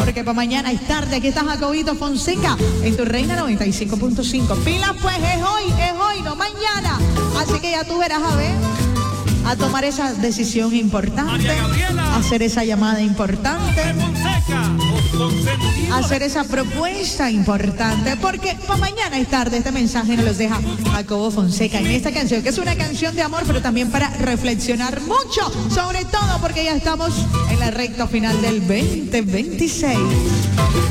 porque para mañana es tarde. Aquí está Jacobito Fonseca en tu Reina 95.5. Pilas pues, es hoy, no mañana. Así que ya tú verás a ver, a tomar esa decisión importante, hacer esa llamada importante, hacer esa propuesta importante, porque para mañana es tarde. Este mensaje nos los deja Jacobo Fonseca en esta canción, que es una canción de amor, pero también para reflexionar mucho, sobre todo porque ya estamos en la recta final del 2026.